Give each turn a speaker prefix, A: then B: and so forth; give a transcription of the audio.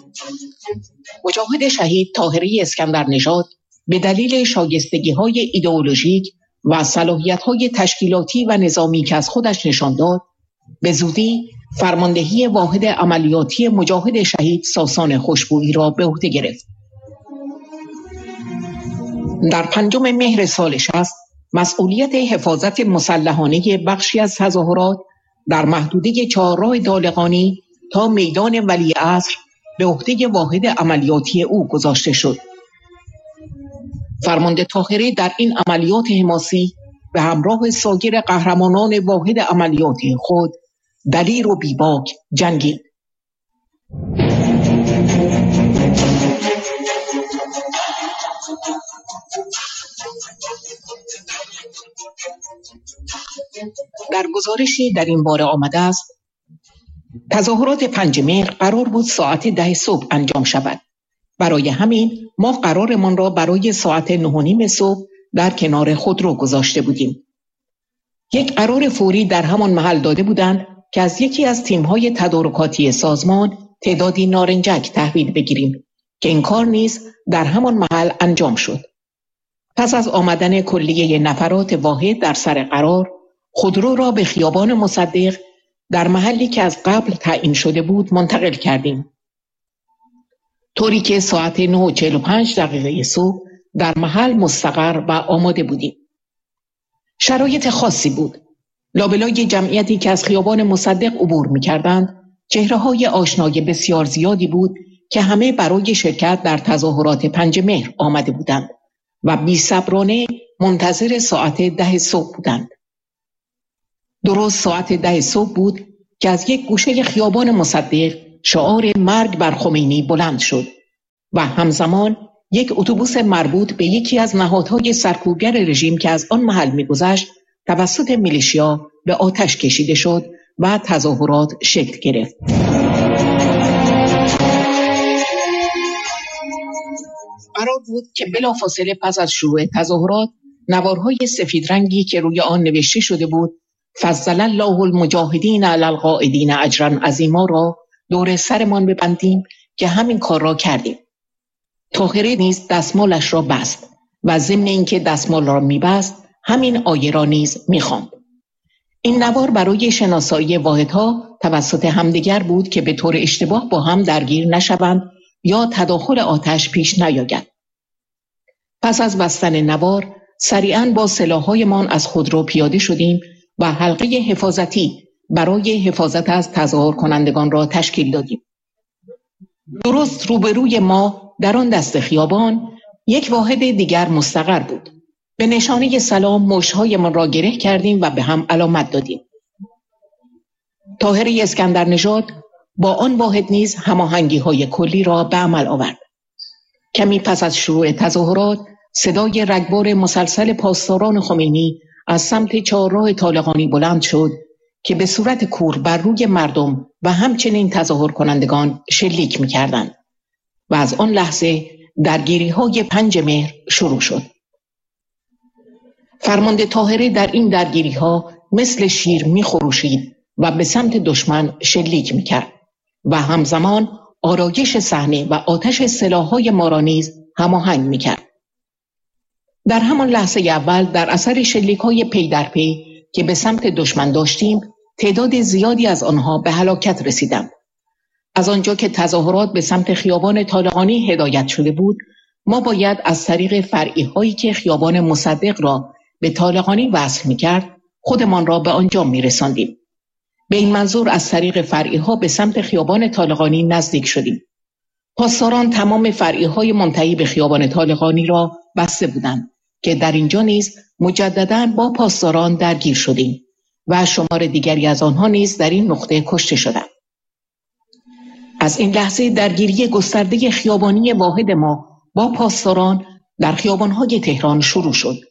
A: مجاهد شهید طاهری اسکندرنژاد به دلیل شایستگی‌های ایدئولوژیک و صلاحیت‌های تشکیلاتی و نظامی که از خودش نشان داد، به زودی فرماندهی واحد عملیاتی مجاهد شهید ساسان خوشبویی را به عهده گرفت. در 5 مهر سال 60 مسئولیت حفاظت مسلحانه بخشی از تظاهرات در محدوده چهارراه دالقانی تا میدان ولیعصر به عهده واحد عملیاتی او گذاشته شد. فرمانده طاهری در این عملیات حماسی به همراه سایر قهرمانان واحد عملیاتی خود دلیر و بیباک جنگید. در گزارشی در این باره آمده است: تظاهرات 5 مهر قرار بود ساعت 10 صبح انجام شود. برای همین ما قرارمان را برای ساعت 9:30 صبح در کنار خودرو گذاشته بودیم. یک قرار فوری در همان محل داده بودند که از یکی از تیم‌های تدارکاتی سازمان تعدادی نارنجک تحویل بگیریم که این کار نیز در همان محل انجام شد. پس از آمدن کلیه نفرات واحد در سر قرار، خودرو را به خیابان مصدق در محلی که از قبل تعیین شده بود منتقل کردیم، طوری که ساعت 9:45 صبح در محل مستقر و آماده بودیم. شرایط خاصی بود. لابلای جمعیتی که از خیابان مصدق عبور می‌کردند، چهره‌های آشنای بسیار زیادی بود که همه برای شرکت در تظاهرات 5 مهر آمده بودند و بی‌صبرانه منتظر ساعت 10 صبح بودند. درست ساعت 10 صبح بود که از یک گوشه خیابان مصدق شعار مرگ بر خمینی بلند شد و همزمان یک اتوبوس مربوط به یکی از نهادهای سرکوبگر رژیم که از آن محل می‌گذشت توسط میلیشیا به آتش کشیده شد و تظاهرات شکل گرفت. قرار بود که بلافاصله پس از شروع تظاهرات نوارهای سفید رنگی که روی آن نوشته شده بود فضل الله المجاهدین علی القاعدین اجرا عظیما را دور سرمان ببندیم که همین کار را کردیم. طاهری نیز دستمالش را بست و ضمن اینکه دستمال را می‌بست همین آیه را نیز می‌خواند. این نوار برای شناسایی واحدها توسط همدیگر بود که به طور اشتباه با هم درگیر نشوند یا تداخل آتش پیش نیاید. پس از بستن نوار سریعاً با سلاح‌هایمان از خودرو پیاده شدیم و حلقه حفاظتی برای حفاظت از تظاهر کنندگان را تشکیل دادیم. درست روبروی ما در آن دست خیابان یک واحد دیگر مستقر بود. به نشانه سلام مشت‌هایمان را گره کردیم و به هم علامت دادیم. طاهری اسکندرنژاد با آن واحد نیز هماهنگی‌های کلی را به عمل آورد. کمی پس از شروع تظاهرات صدای رگبار مسلسل پاسداران خمینی از سمت چهارراه طالقانی بلند شد که به صورت کور بر روی مردم و همچنین تظاهر کنندگان شلیک می‌کردند و از آن لحظه درگیری‌های 5 مهر شروع شد. فرمانده طاهری در این درگیری‌ها مثل شیر می‌خروشید و به سمت دشمن شلیک می‌کرد و همزمان آرایش صحنه و آتش سلاح‌های ما را نیز هماهنگ می‌کرد. در همان لحظه اول در اثر شلیک‌های پی در پی که به سمت دشمن داشتیم، تعداد زیادی از آنها به هلاکت رسیدند. از آنجا که تظاهرات به سمت خیابان طالقانی هدایت شده بود، ما باید از طریق فرعی‌هایی که خیابان مصدق را به طالقانی وصل می‌کرد، خودمان را به آنجا می‌رساندیم. به این منظور از طریق فرعی‌ها به سمت خیابان طالقانی نزدیک شدیم. پاسداران تمام فرعی‌های منتهی به خیابان طالقانی را بسته بودند که در اینجا نیز مجدداً با پاسداران درگیر شدیم و شمار دیگری از آنها نیز در این نقطه کشته شدند. از این لحظه درگیری گسترده خیابانی واحد ما با پاسداران در خیابان‌های تهران شروع شد